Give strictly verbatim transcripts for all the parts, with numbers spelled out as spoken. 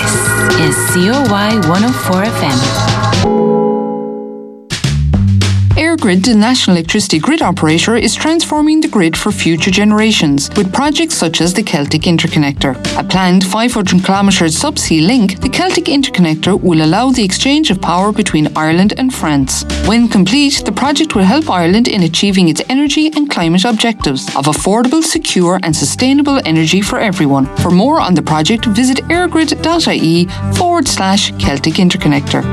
This is C O Y one oh four F M. EirGrid, the national electricity grid operator, is transforming the grid for future generations with projects such as the Celtic Interconnector. A planned five hundred kilometre subsea link, the Celtic Interconnector will allow the exchange of power between Ireland and France. When complete, the project will help Ireland in achieving its energy and climate objectives of affordable, secure and sustainable energy for everyone. For more on the project, visit airgrid.ie forward slash Celtic Interconnector.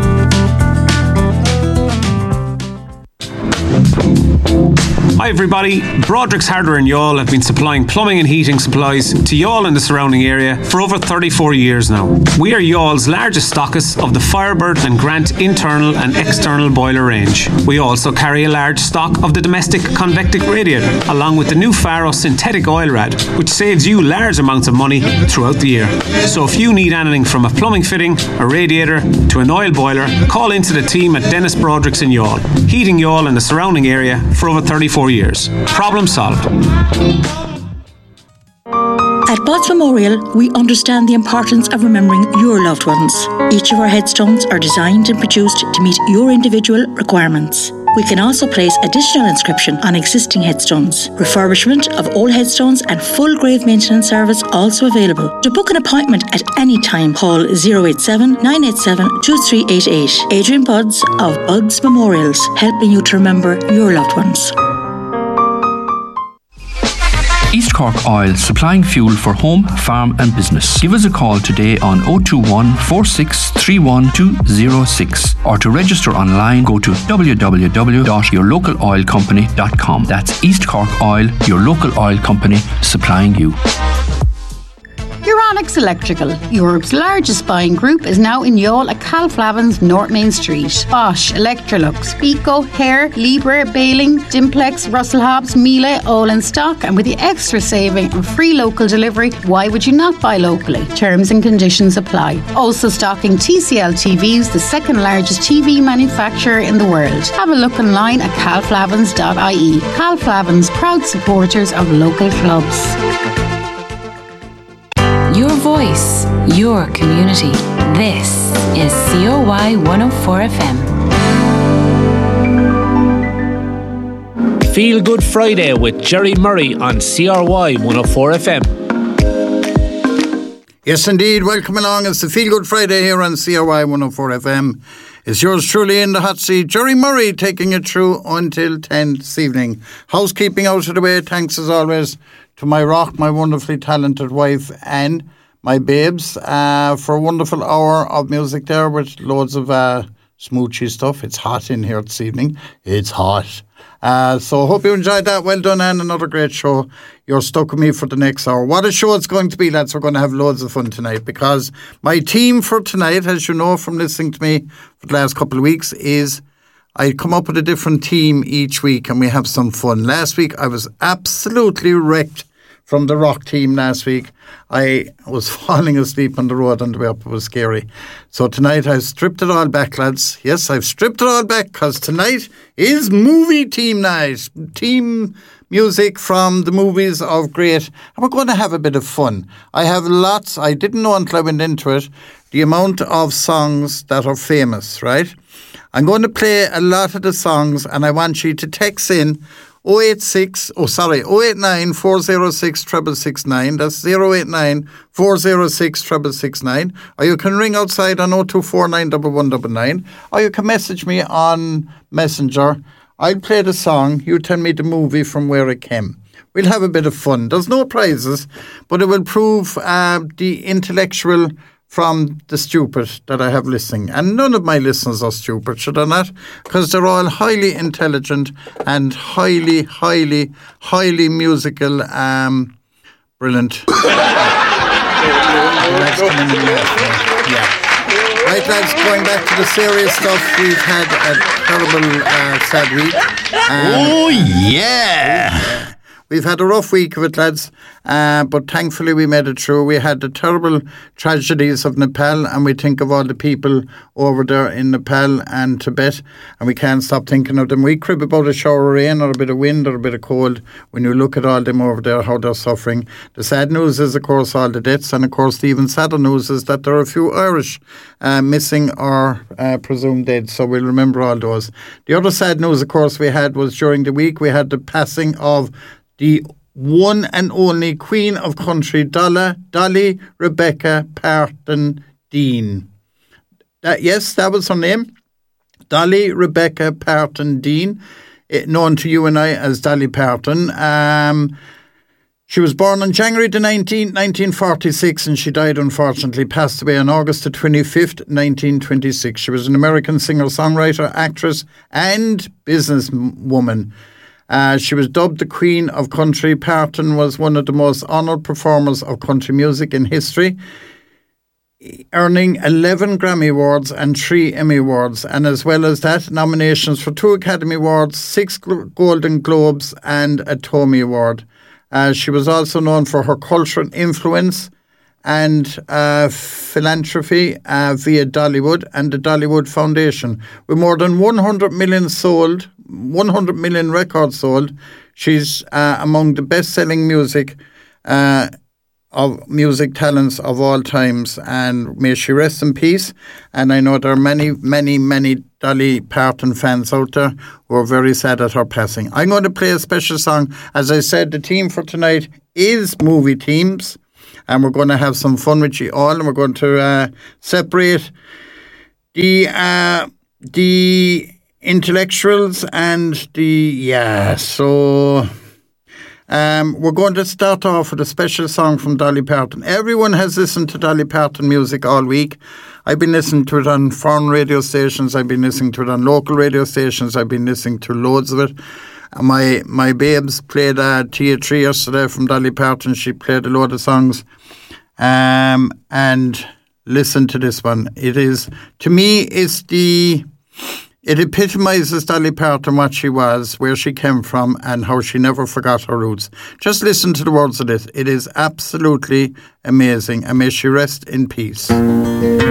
Hi everybody, Broderick's Hardware in Youghal have been supplying plumbing and heating supplies to Youghal and the surrounding area for over thirty-four years now. We are Youghall's largest stockist of the Firebird and Grant internal and external boiler range. We also carry a large stock of the domestic convectic radiator, along with the new Faro synthetic oil rad, which saves you large amounts of money throughout the year. So if you need anything from a plumbing fitting, a radiator to an oil boiler, call into the team at Dennis Broderick's in Youghal, heating Youghal and the surrounding area for over thirty-four years. Problem solved. At Botts Memorial, we understand the importance of remembering your loved ones. Each of our headstones are designed and produced to meet your individual requirements. We can also place additional inscription on existing headstones. Refurbishment of old headstones and full grave maintenance service also available. To book an appointment at any time, call zero eight seven, nine eight seven, two three eight eight. Adrian Budds of Budds Memorials, helping you to remember your loved ones. East Cork Oil, supplying fuel for home, farm and business. Give us a call today on oh two one, four six three one, two oh six or to register online go to w w w dot your local oil company dot com. That's East Cork Oil, your local oil company, supplying you. Euronics Electrical, Europe's largest buying group, is now in Youghal at Calflavin's North Main Street. Bosch, Electrolux, Pico, Hare, Libre, Baling, Dimplex, Russell Hobbs, Miele, all in stock, and with the extra saving and free local delivery, why would you not buy locally? Terms and conditions apply. Also stocking T C L T Vs, the second largest T V manufacturer in the world. Have a look online at calflavins dot I E. Calflavins, proud supporters of local clubs. Your voice, your community. This is C O Y one oh four F M. Feel Good Friday with Jerry Murray on C R Y one oh four F M. Yes, indeed. Welcome along. It's the Feel Good Friday here on C R Y one oh four F M. It's yours truly in the hot seat, Jerry Murray, taking it through until ten this evening. Housekeeping out of the way. Thanks as always to my rock, my wonderfully talented wife, and my babes, uh, for a wonderful hour of music there with loads of uh, smoochy stuff. It's hot in here this evening. It's hot. Uh, so hope you enjoyed that. Well done, and another great show. You're stuck with me for the next hour. What a show it's going to be, lads. We're going to have loads of fun tonight because my team for tonight, as you know from listening to me for the last couple of weeks, is I come up with a different team each week and we have some fun. Last week I was absolutely wrecked from the rock team last week. I was falling asleep on the road on the way up. It was scary. So tonight I've stripped it all back, lads. Yes, I've stripped it all back because tonight is movie team night. Team music from the movies of great. And we're going to have a bit of fun. I have lots. I didn't know until I went into it the amount of songs that are famous, right? I'm going to play a lot of the songs and I want you to text in oh eight six, oh sorry, oh eight nine, four oh six, six six six nine. That's oh eight nine, four oh six, six six six nine. Or you can ring outside on oh two four nine one one nine nine. Or you can message me on Messenger. I'll play the song. You tell me the movie from where it came. We'll have a bit of fun. There's no prizes, but it will prove uh, the intellectual from the stupid that I have listening. And none of my listeners are stupid, should I not? Because they're all highly intelligent and highly, highly, highly musical. Um, brilliant. Yeah. Right, lads, going back to the serious stuff, we've had a terrible, uh, sad week. Um, oh, yeah. we've had a rough week of it, lads, uh, but thankfully we made it through. We had the terrible tragedies of Nepal, and we think of all the people over there in Nepal and Tibet, and we can't stop thinking of them. We crib about a shower of rain or a bit of wind or a bit of cold when you look at all them over there, how they're suffering. The sad news is, of course, all the deaths, and of course the even sadder news is that there are a few Irish uh, missing or uh, presumed dead, so we'll remember all those. The other sad news, of course, we had was during the week we had the passing of the one and only Queen of Country, Dolly, Dolly Rebecca Parton Dean. That, yes, that was her name, Dolly Rebecca Parton Dean, known to you and I as Dolly Parton. Um, she was born on January the nineteenth, nineteen forty-six, and she died, unfortunately, passed away on August the twenty-fifth, nineteen twenty-six. She was an American singer-songwriter, actress, and businesswoman. Uh, she was dubbed the Queen of Country. Parton was one of the most honoured performers of country music in history, earning eleven Grammy Awards and three Emmy Awards, and as well as that, nominations for two Academy Awards, six Golden Globes and a Tony Award. Uh, she was also known for her cultural influence and uh, philanthropy uh, via Dollywood and the Dollywood Foundation. With more than one hundred million sold, one hundred million records sold, she's uh, among the best-selling music uh, of music talents of all times, and may she rest in peace. And I know there are many, many, many Dolly Parton fans out there who are very sad at her passing. I'm going to play a special song. As I said, the theme for tonight is movie themes, and we're going to have some fun with you all, and we're going to uh, separate the uh, the intellectuals and the yeah. So. Um, we're going to start off with a special song from Dolly Parton. Everyone has listened to Dolly Parton music all week. I've been listening to it on foreign radio stations. I've been listening to it on local radio stations. I've been listening to loads of it. My my babes played uh, T A three yesterday from Dolly Parton. She played a load of songs. Um, and listen to this one. It is, to me, it's the... It epitomises Dolly Parton, what she was, where she came from, and how she never forgot her roots. Just listen to the words of this. It is absolutely amazing, and may she rest in peace.